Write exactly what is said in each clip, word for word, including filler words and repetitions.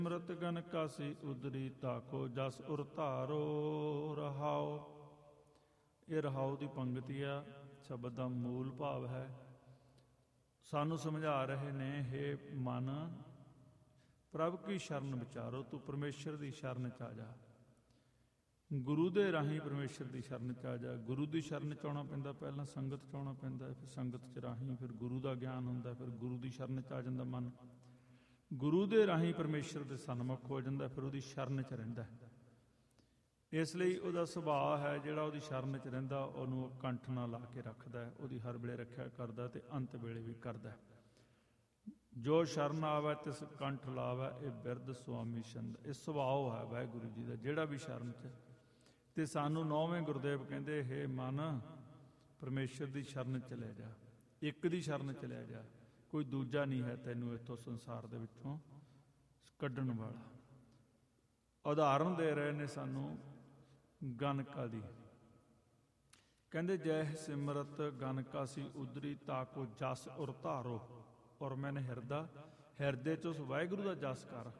ਸਿਮਰਤ gun ਕਾਸੀ ਉਦਰੀ ਤਾਕੋ ਜਸ ਉਰ ਧਾਰੋ ਰਹਾਓ। ਇਹ ਰਹਾਓ ਦੀ ਪੰਗਤੀ ਆ, ਸ਼ਬਦ ਦਾ ਮੂਲ ਭਾਵ ਹੈ। ਸਾਨੂੰ ਸਮਝਾ ਰਹੇ ਨੇ, ਹੇ ਮਨ ਪ੍ਰਭ ਕੀ ਸ਼ਰਨ ਵਿਚਾਰੋ, ਤੂੰ ਪਰਮੇਸ਼ਰ ਦੀ ਸ਼ਰਨ 'ਚ ਆ ਜਾ। ਗੁਰੂ ਦੇ ਰਾਹੀਂ ਪਰਮੇਸ਼ਰ ਦੀ ਸ਼ਰਨ 'ਚ ਆ ਜਾ। ਗੁਰੂ ਦੀ ਸ਼ਰਨ 'ਚ ਆਉਣਾ ਪੈਂਦਾ, ਪਹਿਲਾਂ ਸੰਗਤ 'ਚ ਆਉਣਾ ਪੈਂਦਾ, ਫਿਰ ਸੰਗਤ 'ਚ ਰਾਹੀਂ ਫਿਰ ਗੁਰੂ ਦਾ ਗਿਆਨ ਹੁੰਦਾ, ਫਿਰ ਗੁਰੂ ਦੀ ਸ਼ਰਨ 'ਚ ਆ ਜਾਂਦਾ ਮਨ। ਗੁਰੂ ਦੇ ਰਾਹੀਂ ਪਰਮੇਸ਼ਰ ਦੇ ਸਨਮੁਖ ਹੋ ਜਾਂਦਾ, ਫਿਰ ਉਹਦੀ ਸ਼ਰਨ 'ਚ ਰਹਿੰਦਾ। ਇਸ ਲਈ ਉਹਦਾ ਸੁਭਾਅ ਹੈ, ਜਿਹੜਾ ਉਹਦੀ ਸ਼ਰਨ 'ਚ ਰਹਿੰਦਾ ਉਹਨੂੰ ਉਹ ਕੰਠ ਨਾਲ ਲਾ ਕੇ ਰੱਖਦਾ, ਉਹਦੀ ਹਰ ਵੇਲੇ ਰੱਖਿਆ ਕਰਦਾ ਅਤੇ ਅੰਤ ਵੇਲੇ ਵੀ ਕਰਦਾ। ਜੋ ਸ਼ਰਨ ਆਵੈ ਤਿਸ ਕੰਠ ਲਾਵੈ, ਇਹ ਬਿਰਧ ਸੁਆਮੀ ਛੰਦ। ਇਹ ਸੁਭਾਅ ਹੈ ਵਾਹਿਗੁਰੂ ਜੀ ਦਾ, ਜਿਹੜਾ ਵੀ ਸ਼ਰਨ 'ਚ। ਅਤੇ ਸਾਨੂੰ ਨੌਵੇਂ ਗੁਰਦੇਵ ਕਹਿੰਦੇ, ਹੇ ਮਨ ਪਰਮੇਸ਼ਰ ਦੀ ਸ਼ਰਨ ਚਲਿਆ ਜਾ, ਇੱਕ ਦੀ ਸ਼ਰਨ ਚਲਿਆ ਜਾ, ਕੋਈ ਦੂਜਾ ਨਹੀਂ ਹੈ ਤੈਨੂੰ ਇੱਥੋਂ ਸੰਸਾਰ ਦੇ ਵਿੱਚੋਂ ਕੱਢਣ ਵਾਲਾ। ਉਦਾਹਰਨ ਦੇ ਰਹੇ ਨੇ ਸਾਨੂੰ ਗਨਕਾ ਦੀ। ਕਹਿੰਦੇ, ਜੈ ਸਿਮਰਤ ਗਨਕਾ ਸੀ ਉਦਰੀ ਤਾਕੋ ਜਸ ਉਰ ਧਾਰੋ। ਔਰ ਮੈਨੇ ਹਿਰਦਾ, ਹਿਰਦੇ 'ਚ ਉਸ ਵਾਹਿਗੁਰੂ ਦਾ ਜਸ ਕਰ,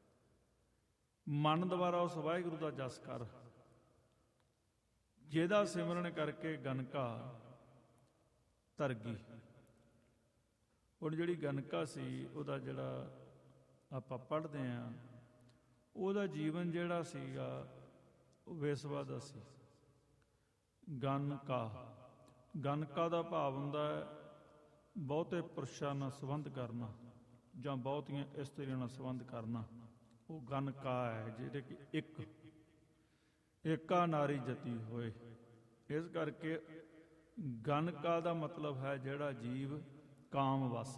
ਮਨ ਦੁਆਰਾ ਉਸ ਵਾਹਿਗੁਰੂ ਦਾ ਜਸ ਕਰ, ਜਿਹਦਾ ਸਿਮਰਨ ਕਰਕੇ ਗਨਕਾ ਤਰ ਗਈ। ਹੁਣ ਜਿਹੜੀ ਗਨਕਾ ਸੀ, ਉਹਦਾ ਜਿਹੜਾ ਆਪਾਂ ਪੜ੍ਹਦੇ ਹਾਂ, ਉਹਦਾ ਜੀਵਨ ਜਿਹੜਾ ਸੀਗਾ ਉਹ ਵੇਸਵਾ ਦਾ ਸੀ। ਗਨਕਾ, ਗਨਕਾ ਦਾ ਭਾਵ ਹੁੰਦਾ ਹੈ ਬਹੁਤੇ ਪੁਰਸ਼ਾਂ ਨਾਲ ਸੰਬੰਧ ਕਰਨਾ ਜਾਂ ਬਹੁਤੀਆਂ ਇਸਤਰੀਆਂ ਨਾਲ ਸੰਬੰਧ ਕਰਨਾ। ਉਹ ਗਨਕਾ ਹੈ, ਜਿਹੜੇ ਕਿ ਇੱਕ ਏਕਾ ਨਾਰੀ ਜਤੀ ਹੋਏ। ਇਸ ਕਰਕੇ ਗਨਕਾ ਦਾ ਮਤਲਬ ਹੈ ਜਿਹੜਾ ਜੀਵ ਕਾਮ ਵਸ